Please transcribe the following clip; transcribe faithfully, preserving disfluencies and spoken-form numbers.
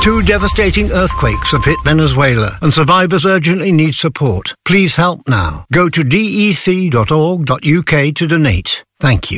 Two devastating earthquakes have hit Venezuela and survivors urgently need support. Please help now. Go to dec dot org dot uk to donate. Thank you.